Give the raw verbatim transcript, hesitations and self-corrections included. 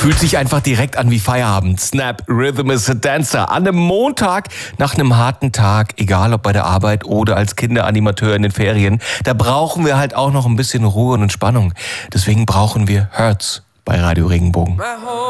Fühlt sich einfach direkt an wie Feierabend. Snap, Rhythm is a Dancer. An einem Montag nach einem harten Tag, egal ob bei der Arbeit oder als Kinderanimateur in den Ferien, da brauchen wir halt auch noch ein bisschen Ruhe und Entspannung. Deswegen brauchen wir Hertz bei Radio Regenbogen.